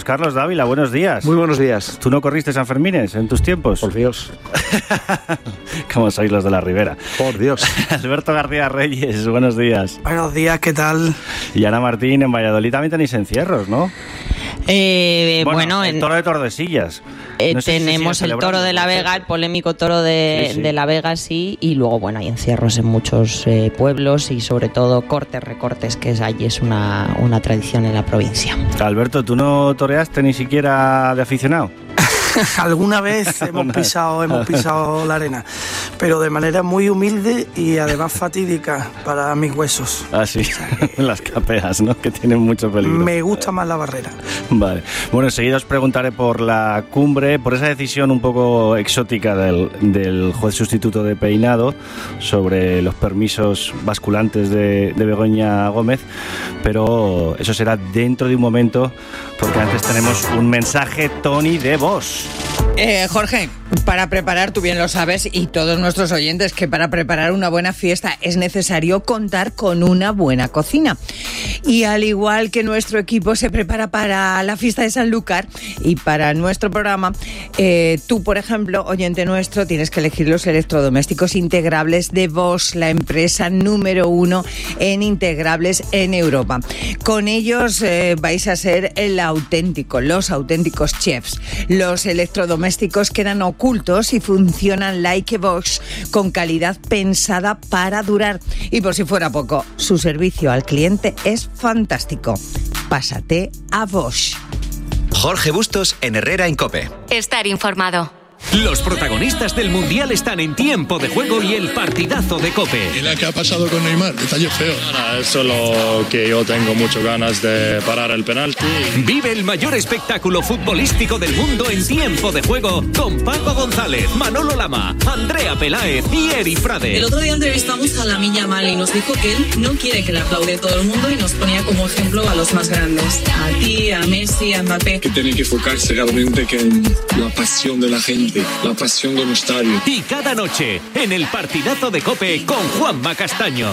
Carlos Dávila, buenos días. Muy buenos días. ¿Tú no corriste Sanfermines en tus tiempos? Por Dios. ¿Cómo sois los de la Ribera? Por Dios. Alberto García Reyes, buenos días. Buenos días, ¿qué tal? Y Ana Martín, en Valladolid también tenéis encierros, ¿no? Bueno, el toro de Tordesillas. No sé tenemos si el toro de la Vega, el polémico toro de la Vega, sí, y luego, bueno, hay encierros en muchos pueblos y sobre todo recortes, que allí es una tradición en la provincia. Alberto, ¿tú no toreaste ni siquiera de aficionado? Alguna vez hemos pisado la arena, pero de manera muy humilde y además fatídica para mis huesos. Ah, sí, las capeas, ¿no? Que tienen mucho peligro. Me gusta más la barrera. Vale. Bueno, enseguida os preguntaré por la cumbre, por esa decisión un poco exótica del juez sustituto de Peinado sobre los permisos basculantes de Begoña Gómez, pero eso será dentro de un momento, porque antes tenemos un mensaje Tony de voz. Jorge, para preparar, tú bien lo sabes, y todos nuestros oyentes, que para preparar una buena fiesta es necesario contar con una buena cocina. Y al igual que nuestro equipo se prepara para la fiesta de Sanlúcar y para nuestro programa, tú, por ejemplo, oyente nuestro, tienes que elegir los electrodomésticos integrables de Bosch, la empresa número 1 en integrables en Europa. Con ellos vais a ser los auténticos chefs. Los electrodomésticos quedan ocultos y funcionan like a Bosch, con calidad pensada para durar. Y por si fuera poco, su servicio al cliente es fantástico. Pásate a Bosch. Jorge Bustos en Herrera en COPE. Estar informado. Los protagonistas del Mundial están en Tiempo de Juego y el partidazo de COPE. ¿Y la que ha pasado con Neymar? Detalle feo. Es solo que yo tengo muchas ganas de parar el penalti. Vive el mayor espectáculo futbolístico del mundo en Tiempo de Juego con Paco González, Manolo Lama, Andrea Peláez y Eri Frade. El otro día entrevistamos a Lamine Yamal y nos dijo que él no quiere que le aplaude todo el mundo y nos ponía como ejemplo a los más grandes. A ti, a Messi, a Mbappé. Que tiene que enfocarse realmente en la pasión de la gente, la pasión de un estadio. Y cada noche en el partidazo de COPE con Juanma Castaño.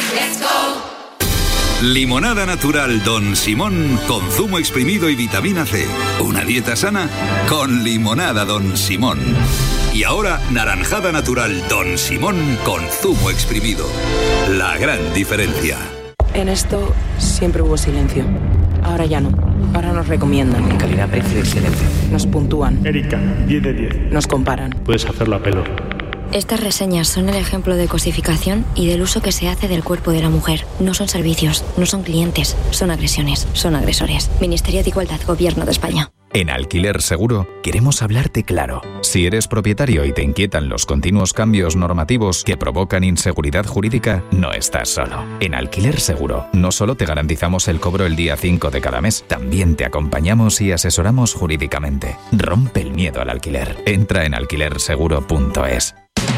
Limonada natural Don Simón con zumo exprimido y vitamina C. Una dieta sana con limonada Don Simón. Y ahora naranjada natural Don Simón con zumo exprimido. La gran diferencia. En esto siempre hubo silencio. Ahora ya no. Ahora nos recomiendan. En calidad, precio y excelencia. Nos puntúan. Erika, 10 de 10. Nos comparan. Puedes hacerlo a pelo. Estas reseñas son el ejemplo de cosificación y del uso que se hace del cuerpo de la mujer. No son servicios, no son clientes, son agresiones, son agresores. Ministerio de Igualdad, Gobierno de España. En Alquiler Seguro queremos hablarte claro. Si eres propietario y te inquietan los continuos cambios normativos que provocan inseguridad jurídica, no estás solo. En Alquiler Seguro no solo te garantizamos el cobro el día 5 de cada mes, también te acompañamos y asesoramos jurídicamente. Rompe el miedo al alquiler. Entra en alquilerseguro.es.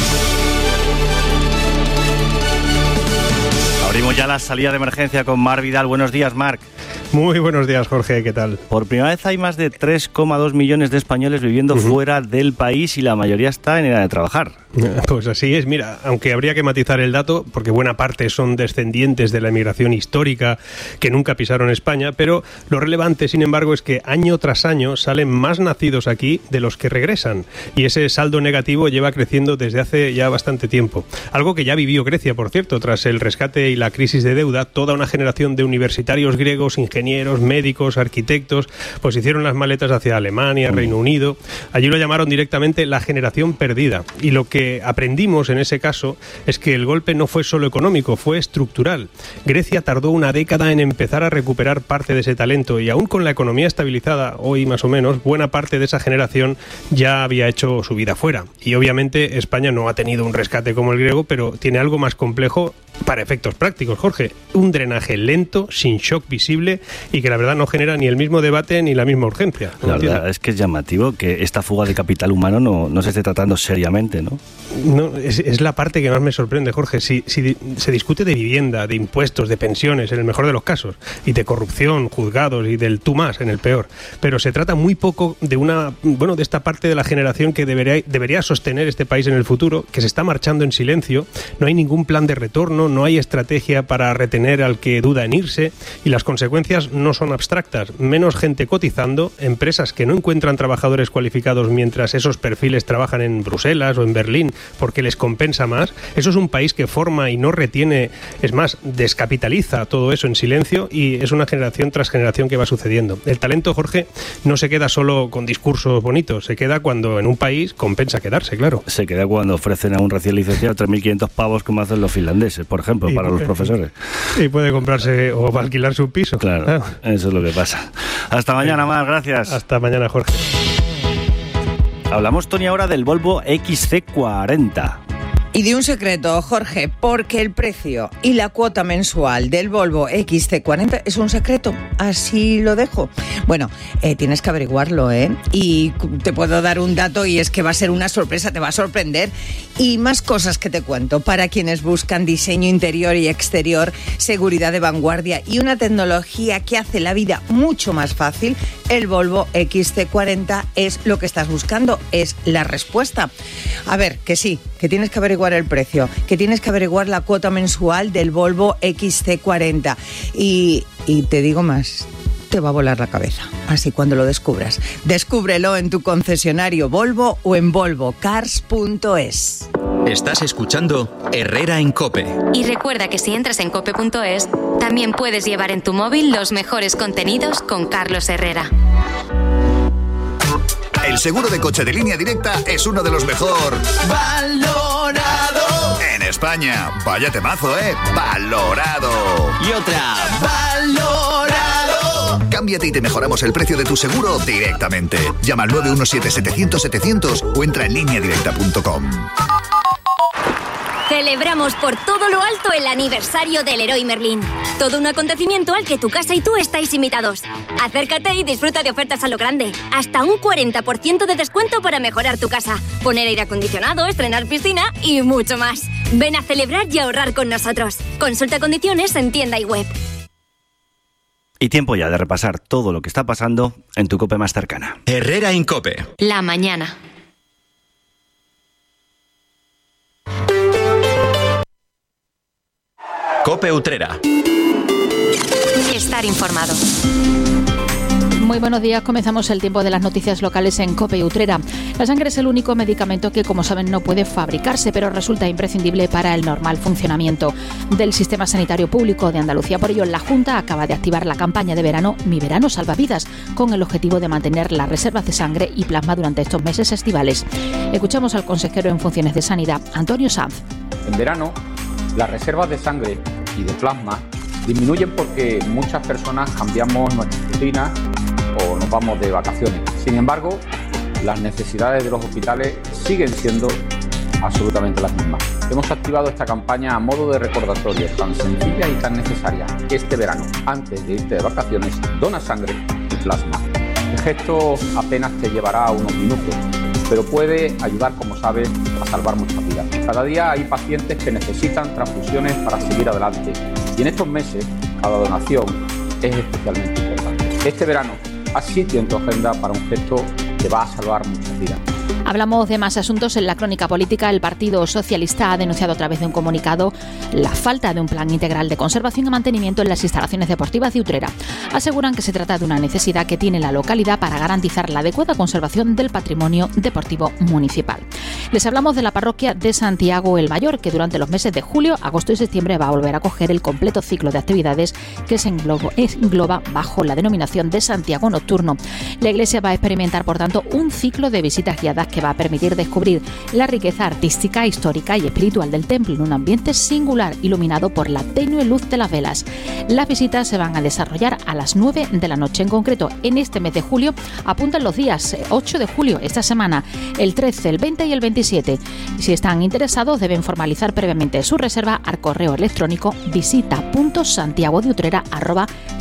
Abrimos ya la salida de emergencia con Marc Vidal. Buenos días, Marc. Muy buenos días, Jorge, ¿qué tal? Por primera vez hay más de 3,2 millones de españoles viviendo fuera del país y la mayoría está en edad de trabajar. Pues así es, mira, aunque habría que matizar el dato, porque buena parte son descendientes de la emigración histórica que nunca pisaron España, pero lo relevante, sin embargo, es que año tras año salen más nacidos aquí de los que regresan, y ese saldo negativo lleva creciendo desde hace ya bastante tiempo. Algo que ya vivió Grecia, por cierto, tras el rescate y la crisis de deuda. Toda una generación de universitarios griegos, ingenieros, médicos, arquitectos, pues hicieron las maletas hacia Alemania, Reino Unido. Allí lo llamaron directamente la generación perdida, y lo que aprendimos en ese caso es que el golpe no fue solo económico, fue estructural. Grecia tardó una década en empezar a recuperar parte de ese talento, y aún con la economía estabilizada hoy más o menos, buena parte de esa generación ya había hecho su vida fuera. Y obviamente España no ha tenido un rescate como el griego, pero tiene algo más complejo para efectos prácticos, Jorge. Un drenaje lento, sin shock visible, y que la verdad no genera ni el mismo debate ni la misma urgencia. La verdad es que es llamativo que esta fuga de capital humano no se esté tratando seriamente, ¿no? es la parte que más me sorprende, Jorge. Si se discute de vivienda, de impuestos, de pensiones, en el mejor de los casos, y de corrupción, juzgados y del tú más, en el peor, pero se trata muy poco de de esta parte de la generación que debería sostener este país en el futuro, que se está marchando en silencio. No hay ningún plan de retorno, no hay estrategia para retener al que duda en irse, y las consecuencias no son abstractas. Menos gente cotizando, empresas que no encuentran trabajadores cualificados mientras esos perfiles trabajan en Bruselas o en Berlín, porque les compensa más. Eso es un país que forma y no retiene, es más, descapitaliza todo eso en silencio, y es una generación tras generación que va sucediendo. El talento, Jorge, no se queda solo con discursos bonitos, se queda cuando en un país compensa quedarse, claro. Se queda cuando ofrecen a un recién licenciado 3.500 pavos, como hacen los finlandeses, por ejemplo, para los profesores. Y puede comprarse o alquilarse un piso. Claro, eso es lo que pasa. Hasta mañana más, gracias. Hasta mañana, Jorge. Hablamos, Tony, ahora del Volvo XC40. Y de un secreto, Jorge, porque el precio y la cuota mensual del Volvo XC40 es un secreto, así lo dejo. Bueno, tienes que averiguarlo, ¿eh? Y te puedo dar un dato, y es que va a ser una sorpresa, te va a sorprender. Y más cosas que te cuento para quienes buscan diseño interior y exterior, seguridad de vanguardia y una tecnología que hace la vida mucho más fácil. El Volvo XC40 es lo que estás buscando, es la respuesta. A ver, que sí, que tienes que averiguar el precio, que tienes que averiguar la cuota mensual del Volvo XC40. Y te digo más, te va a volar la cabeza. Así cuando lo descubras. Descúbrelo en tu concesionario Volvo o en volvocars.es. Estás escuchando Herrera en COPE. Y recuerda que si entras en cope.es, también puedes llevar en tu móvil los mejores contenidos con Carlos Herrera. El seguro de coche de Línea Directa es uno de los mejor valorado en España. Vaya temazo, valorado. Y otra, valorado. Cámbiate y te mejoramos el precio de tu seguro directamente. Llama al 917-700-700 o entra en lineadirecta.com. Celebramos por todo lo alto el aniversario del Leroy Merlin. Todo un acontecimiento al que tu casa y tú estáis invitados. Acércate y disfruta de ofertas a lo grande. Hasta un 40% de descuento para mejorar tu casa, poner aire acondicionado, estrenar piscina y mucho más. Ven a celebrar y ahorrar con nosotros. Consulta condiciones en tienda y web. Y tiempo ya de repasar todo lo que está pasando en tu COPE más cercana. Herrera en COPE. La mañana. COPE Utrera. Estar informado. Muy buenos días, comenzamos el tiempo de las noticias locales en COPE Utrera. La sangre es el único medicamento que, como saben, no puede fabricarse, pero resulta imprescindible para el normal funcionamiento del sistema sanitario público de Andalucía. Por ello, la Junta acaba de activar la campaña de verano Mi Verano Salva Vidas, con el objetivo de mantener las reservas de sangre y plasma durante estos meses estivales. Escuchamos al consejero en funciones de Sanidad, Antonio Sanz. En verano, las reservas de sangre y de plasma disminuyen porque muchas personas cambiamos nuestra rutina o nos vamos de vacaciones. Sin embargo, las necesidades de los hospitales siguen siendo absolutamente las mismas. Hemos activado esta campaña a modo de recordatorio tan sencilla y tan necesaria. Este verano, antes de irte de vacaciones, dona sangre y plasma. El gesto apenas te llevará unos minutos, pero puede ayudar, como sabes, a salvar muchas vidas. Cada día hay pacientes que necesitan transfusiones para seguir adelante, y en estos meses cada donación es especialmente importante. Este verano, haz sitio en tu agenda para un gesto que va a salvar muchas vidas. Hablamos de más asuntos. En la crónica política, el Partido Socialista ha denunciado a través de un comunicado la falta de un plan integral de conservación y mantenimiento en las instalaciones deportivas de Utrera. Aseguran que se trata de una necesidad que tiene la localidad para garantizar la adecuada conservación del patrimonio deportivo municipal. Les hablamos de la parroquia de Santiago el Mayor, que durante los meses de julio, agosto y septiembre va a volver a acoger el completo ciclo de actividades que se engloba bajo la denominación de Santiago Nocturno. La iglesia va a experimentar, por tanto, un ciclo de visitas guiadas que va a permitir descubrir la riqueza artística, histórica y espiritual del templo en un ambiente singular, iluminado por la tenue luz de las velas. Las visitas se van a desarrollar a las 9 de la noche. En concreto, en este mes de julio apuntan los días 8 de julio, esta semana, el 13, el 20 y el 27. Si están interesados, deben formalizar previamente su reserva al correo electrónico visita.santiagodeutrera@gmail.com.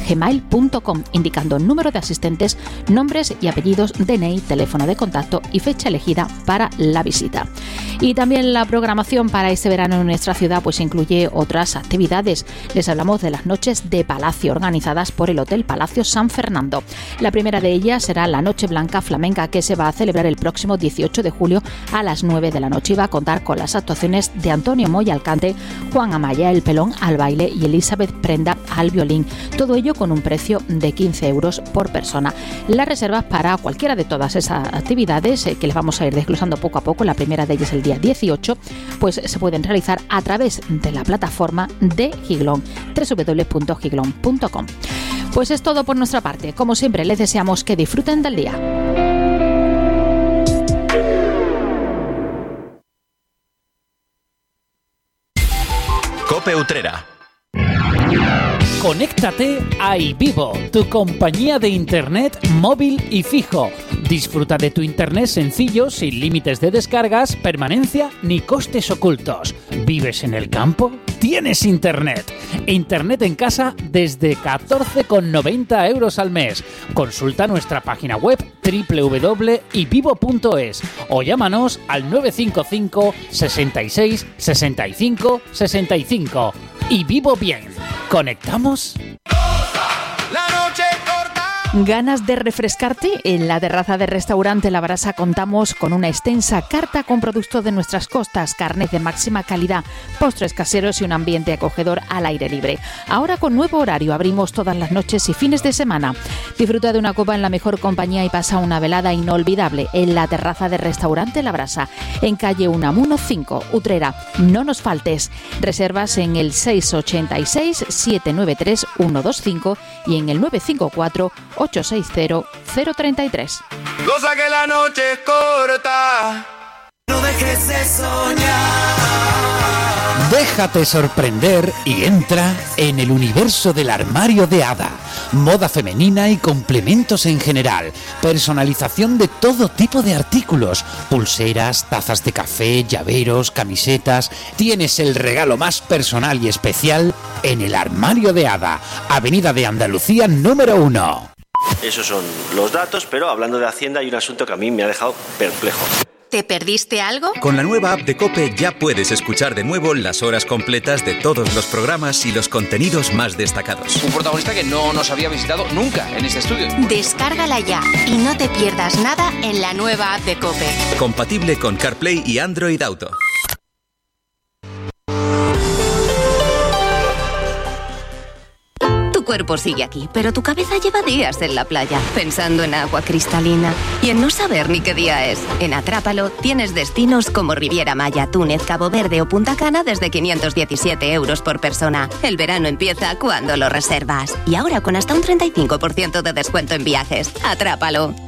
gmail.com, indicando número de asistentes, nombres y apellidos, DNI, teléfono de contacto y fecha elegida para la visita. Y también la programación para este verano en nuestra ciudad pues incluye otras actividades. Les hablamos de las noches de Palacio organizadas por el Hotel Palacio San Fernando. La primera de ellas será la Noche Blanca Flamenca, que se va a celebrar el próximo 18 de julio a las 9 de la noche y va a contar con las actuaciones de Antonio Moya al cante, Juan Amaya el Pelón al baile y Elizabeth Prenda al violín. Todo ello con un precio de 15 euros por persona. Las reservas para cualquiera de todas esas actividades, que les vamos a ir desglosando poco a poco, la primera de ellas el día 18, pues se pueden realizar a través de la plataforma de Giglón, www.giglon.com. Pues es todo por nuestra parte. Como siempre, les deseamos que disfruten del día. COPE Utrera. Conéctate a iVivo, tu compañía de internet móvil y fijo. Disfruta de tu internet sencillo, sin límites de descargas, permanencia ni costes ocultos. ¿Vives en el campo? ¡Tienes internet! Internet en casa desde 14,90 euros al mes. Consulta nuestra página web www.ivivo.es o llámanos al 955 66 65 65. Y vivo bien. ¿Conectamos? ¿Ganas de refrescarte? En la terraza del restaurante La Brasa contamos con una extensa carta con productos de nuestras costas, carnes de máxima calidad, postres caseros y un ambiente acogedor al aire libre. Ahora con nuevo horario, abrimos todas las noches y fines de semana. Disfruta de una copa en la mejor compañía y pasa una velada inolvidable en la terraza del restaurante La Brasa, en calle Unamuno 5, Utrera. No nos faltes. Reservas en el 686 793 125 y en el 954 860 033. Cosa que la noche es corta. No dejes de soñar. Déjate sorprender y entra en el universo del armario de Ada. Moda femenina y complementos en general. Personalización de todo tipo de artículos. Pulseras, tazas de café, llaveros, camisetas. Tienes el regalo más personal y especial en el armario de Ada. Avenida de Andalucía número 1. Esos son los datos, pero hablando de Hacienda hay un asunto que a mí me ha dejado perplejo. ¿Te perdiste algo? Con la nueva app de COPE ya puedes escuchar de nuevo las horas completas de todos los programas y los contenidos más destacados. Un protagonista que no nos había visitado nunca en este estudio. Descárgala ya y no te pierdas nada en la nueva app de COPE. Compatible con CarPlay y Android Auto. Tu cuerpo sigue aquí, pero tu cabeza lleva días en la playa, pensando en agua cristalina y en no saber ni qué día es. En Atrápalo tienes destinos como Riviera Maya, Túnez, Cabo Verde o Punta Cana desde 517 euros por persona. El verano empieza cuando lo reservas. Y ahora con hasta un 35% de descuento en viajes. Atrápalo.